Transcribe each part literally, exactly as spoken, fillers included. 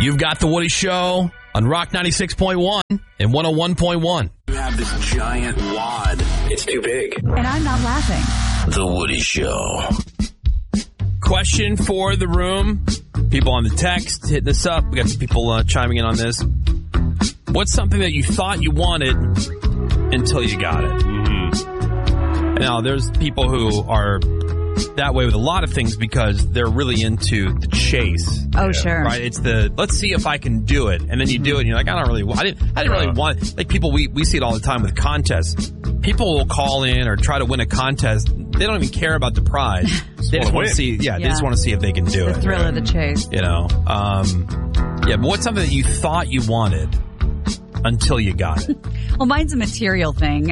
You've got The Woody Show on Rock ninety-six point one and one oh one point one. You have this giant wad. It's too big. And I'm not laughing. The Woody Show. Question for the room. People on the text hitting us up. We got some people uh, chiming in on this. What's something that you thought you wanted until you got it? Mm-hmm. Now, there's people who are that way with a lot of things because they're really into the chase. Oh, yeah. Sure. Right? It's the, let's see if I can do it. And then you do it and you're like, I don't really, I didn't, I didn't really want it. Like people, we, we see it all the time with contests. People will call in or try to win a contest. They don't even care about the prize. They just want to see, yeah, yeah, they just want to see if they can do the it. The thrill of the chase. You know, um, yeah, but what's something that you thought you wanted until you got it? Well, mine's a material thing.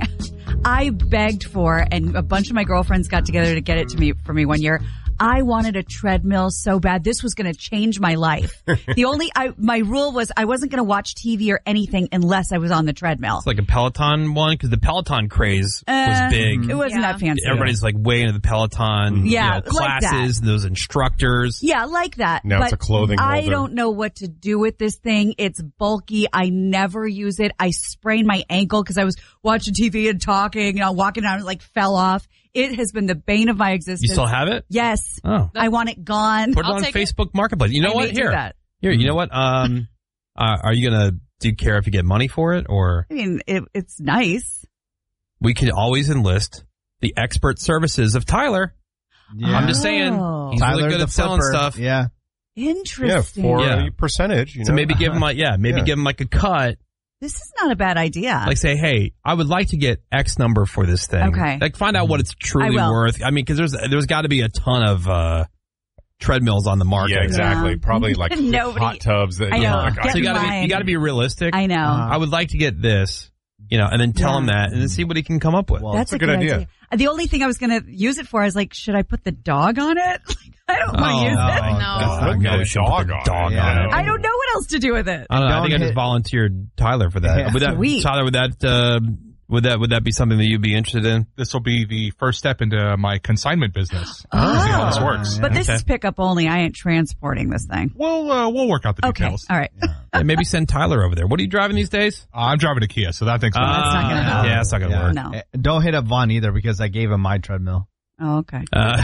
I begged for, and a bunch of my girlfriends got together to get it to me for me one year. I wanted a treadmill so bad. This was going to change my life. The only, I, my rule was I wasn't going to watch T V or anything unless I was on the treadmill. It's like a Peloton one because the Peloton craze uh, was big. It wasn't yeah. that fancy. Everybody's like way into the Peloton yeah, you know, classes like and those instructors. Yeah, like that. Now but it's a clothing holder. I don't know what to do with this thing. It's bulky. I never use it. I sprained my ankle because I was watching T V and talking, you know, walking around and like fell off. It has been the bane of my existence. You still have it? Yes. Oh. I want it gone. Put it I'll on take Facebook it. Marketplace. You know I what? may do Here. that. Here, you know what? Um, uh, are you going to, do you care if you get money for it or? I mean, it, it's nice. We can always enlist the expert services of Tyler. Yeah. I'm just saying. Oh. He's Tyler really good the at selling flipper. stuff. Yeah. Yeah, Interesting. for Yeah. a percentage. You know? So maybe give him like, yeah, maybe Yeah. give him like a cut. This is not a bad idea. Like say, hey, I would like to get X number for this thing. Okay. Like find out what it's truly I will. worth. I mean, because there's there's got to be a ton of uh, treadmills on the market. Yeah, exactly. Yeah. Probably like Nobody- hot tubs. That, I you know. Like, Get So you got to be mine. you got to be realistic. I know. I would like to get this, you know, and then tell Yeah. him that, and then see what he can come up with. Well, That's a good idea. The only thing I was going to use it for is like, should I put the dog on it? Like, I don't want to Oh, use no. it. That's No. not Put good. a dog on. Dog it, on you it. know? I don't know what else to do with it. I don't know. I Don't think I just hit- volunteered Tyler for that. Yeah. Would that Sweet. Tyler? Would that uh, would that would that be something that you'd be interested in? This will be the first step into my consignment business. Oh. See how this works. But this Okay. is pickup only. I ain't transporting this thing. We'll uh, we'll work out the Okay. details. All right. Yeah, maybe send Tyler over there. What are you driving these days? Uh, I'm driving a Kia, so that thing's That's not gonna Ah, help. Yeah, it's not gonna Yeah. work. No. Eh, Don't hit up Vaughn either because I gave him my treadmill. Oh, okay. Uh,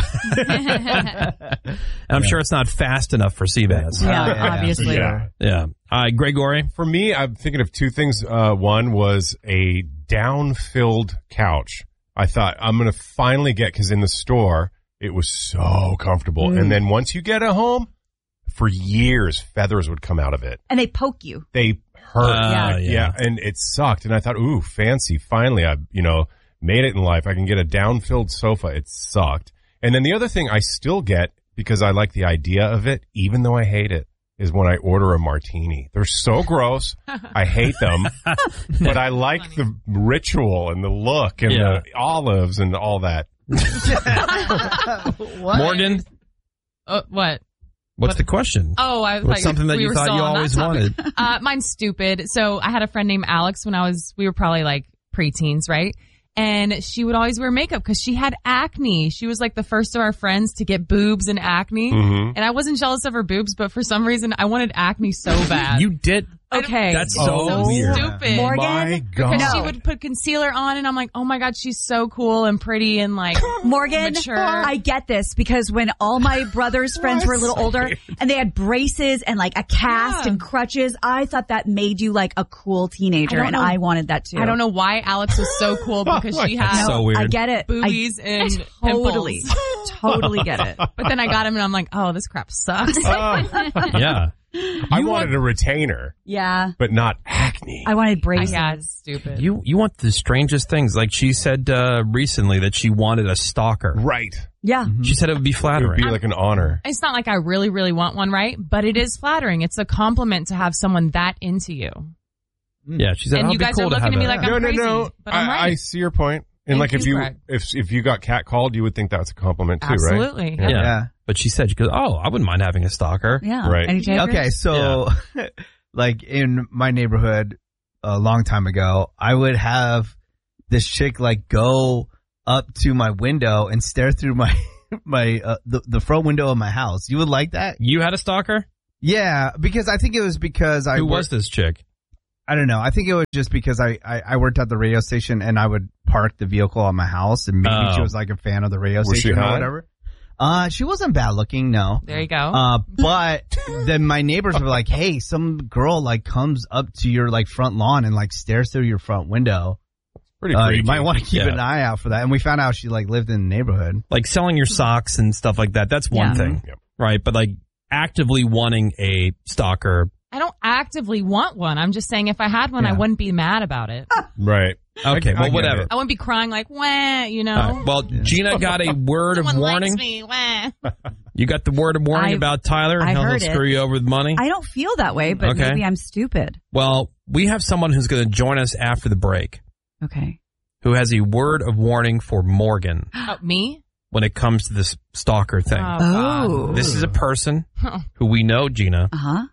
I'm sure it's not fast enough for Seabass. Yeah, obviously. Yeah. Yeah. Uh, Gregory. For me, I'm thinking of two things. Uh, one was a down-filled couch. I thought I'm going to finally get, because in the store, it was so comfortable. Mm. And then once you get it home, for years, feathers would come out of it. And they poke you. They hurt. Uh, Yeah. yeah. And it sucked. And I thought, ooh, fancy. Finally, I, you know, made it in life. I can get a down-filled sofa. It sucked. And then the other thing I still get, because I like the idea of it, even though I hate it, is when I order a martini. They're so gross. I hate them. But I like the ritual and the look and Yeah. the olives and all that. Morgan, Uh, what? what's What- the question? Oh, I was What's like, something that we you were thought still you on that always topic. wanted? Uh, mine's stupid. So I had a friend named Alex when I was, we were probably like preteens, right? And she would always wear makeup because she had acne. She was like the first of our friends to get boobs and acne. Mhm. And I wasn't jealous of her boobs, but for some reason I wanted acne so bad. You did. Okay. That's It's so so weird. stupid. Morgan? My God. Because she would put concealer on and I'm like, oh my God, she's so cool and pretty and like Morgan, mature. I get this because when all my brother's friends were a little older and they had braces and like a cast Yeah. and crutches, I thought that made you like a cool teenager, I don't and know- I wanted that too. I don't know why Alex was so cool because she had So weird. I get it. boobies I and totally, pimples. totally get it. But then I got him and I'm like, oh, this crap sucks. Yeah. I wanted a retainer, Yeah, but not acne. I wanted braces. Yeah, it's stupid. You you want the strangest things. Like she said uh, recently that she wanted a stalker. Right. Yeah, She said it would be It would flattering. be like an honor. It's not like I really, really want one, right? But it is flattering. It's a compliment to have someone that into you. Yeah, she said, And "I'll you be guys cool are to looking have at me a-" like I'm no, no, crazy, no. but I'm I, I right. see your point. And Thank like if you, you Greg. if if you got catcalled, you would think that's a compliment too, right? Absolutely. Yeah. Yeah. Yeah. But she said, she goes, oh, I wouldn't mind having a stalker. yeah. Right. Any takers? Okay, so like in my neighborhood a long time ago, I would have this chick like go up to my window and stare through my my uh, the the front window of my house. You would like that? You had a stalker? Yeah, because I think it was because I Who worked, was this chick? I don't know. I think it was just because I, I, I worked at the radio station and I would park the vehicle at my house, and maybe Oh. she was like a fan of the radio Was she station or hot? whatever. Uh, she wasn't bad looking, no. There you go. Uh, but then my neighbors were like, "Hey, some girl like comes up to your like front lawn and like stares through your front window. Pretty Uh, freaky. you might want to keep Yeah. an eye out for that." And we found out she like lived in the neighborhood. Like selling your socks and stuff like that. That's one Yeah. thing, Yep. right? But like actively wanting a stalker. I don't actively want one. I'm just saying if I had one, I Yeah. wouldn't be mad about it. Right. Okay, I well, get whatever. it. I wouldn't be crying like, wah, you know. All right, well, Gina got a word of Someone warning. likes me, wah. You got the word of warning I- about Tyler and I how he'll heard it. screw you over with money? I don't feel that way, but Okay. maybe I'm stupid. Well, we have someone who's going to join us after the break Okay. who has a word of warning for Morgan Oh, me? when it comes to this stalker thing. Oh, God. Oh. This is a person who we know, Gina, Uh huh.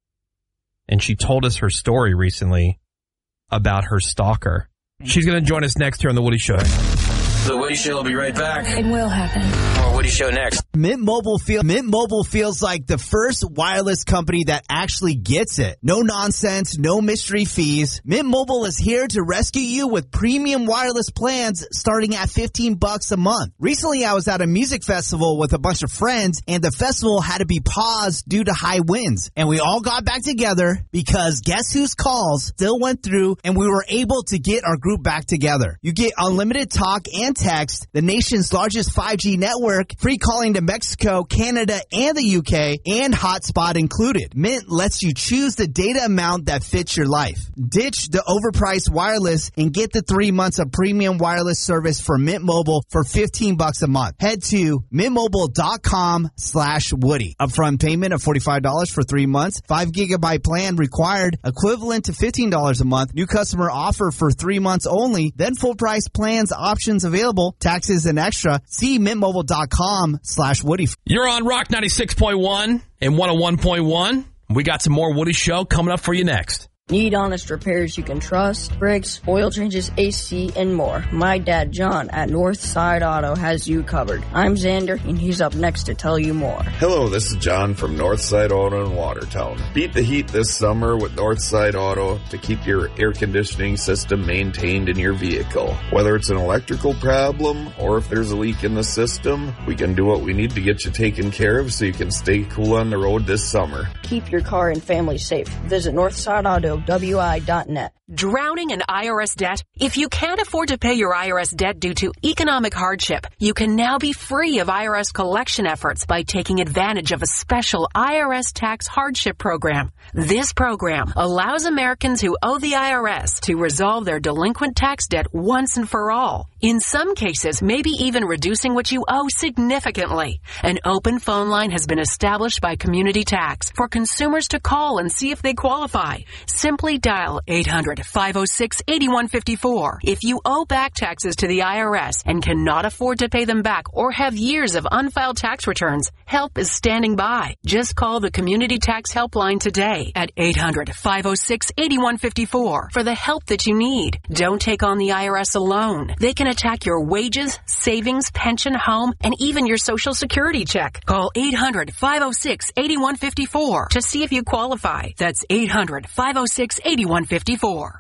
and she told us her story recently about her stalker. She's going to join us next here on The Woody Show. The Woody Show will be right back. It will happen. More Woody Show next. Mint Mobile feel Mint Mobile feels like the first wireless company that actually gets it. No nonsense, no mystery fees. Mint Mobile is here to rescue you with premium wireless plans starting at fifteen bucks a month. Recently, I was at a music festival with a bunch of friends, and the festival had to be paused due to high winds. And we all got back together because guess whose calls still went through, and we were able to get our group back together. You get unlimited talk and text, the nation's largest five G network, free calling to Mexico, Canada, and the U K, and hotspot included. Mint lets you choose the data amount that fits your life. Ditch the overpriced wireless and get the three months of premium wireless service for Mint Mobile for fifteen bucks a month. Head to mintmobile.com slash Woody. Upfront payment of forty-five dollars for three months. five gigabyte plan required, equivalent to fifteen dollars a month. New customer offer for three months only. Then full price plans options available. Taxes and extra. See mintmobile.com slash Woody. You're on Rock ninety-six point one and one oh one point one. We got some more Woody Show coming up for you next. Need honest repairs you can trust, brakes, oil changes, A C, and more. My dad, John, at Northside Auto has you covered. I'm Xander, and he's up next to tell you more. Hello, this is John from Northside Auto in Watertown. Beat the heat this summer with Northside Auto to keep your air conditioning system maintained in your vehicle. Whether it's an electrical problem or if there's a leak in the system, we can do what we need to get you taken care of so you can stay cool on the road this summer. Keep your car and family safe. Visit Northside Auto W I dot net. Drowning in I R S debt? If you can't afford to pay your I R S debt due to economic hardship, you can now be free of I R S collection efforts by taking advantage of a special I R S tax hardship program. This program allows Americans who owe the I R S to resolve their delinquent tax debt once and for all. In some cases, maybe even reducing what you owe significantly. An open phone line has been established by Community Tax for consumers to call and see if they qualify. Simply dial eight hundred, five oh six, eight one five four. If you owe back taxes to the I R S and cannot afford to pay them back or have years of unfiled tax returns, help is standing by. Just call the Community Tax Helpline today at eight hundred, five oh six, eight one five four for the help that you need. Don't take on the I R S alone. They can attack your wages, savings, pension, home, and even your Social Security check. Call eight hundred, five oh six, eight one five four to see if you qualify. That's eight hundred, five oh six, eight one five four.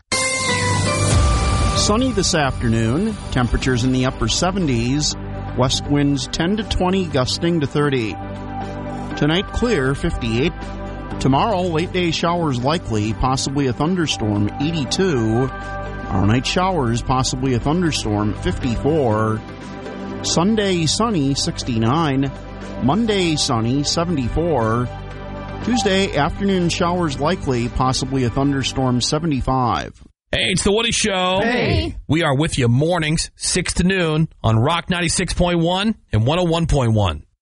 Sunny this afternoon. Temperatures in the upper seventies. West winds ten to twenty, gusting to thirty. Tonight clear, fifty-eight. Tomorrow, late day showers likely, possibly a thunderstorm, eighty-two. Our night showers, possibly a thunderstorm, fifty-four. Sunday, sunny, sixty-nine. Monday, sunny, seventy-four. Tuesday, afternoon showers likely, possibly a thunderstorm, seventy-five. Hey, it's the Woody Show. Hey. We are with you mornings, six to noon on Rock ninety-six point one and one oh one point one.